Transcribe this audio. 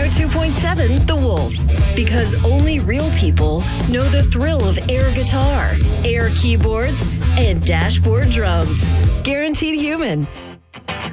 102.7 The Wolf. Because only real people know the thrill of air guitar, air keyboards, and dashboard drums. Guaranteed Human.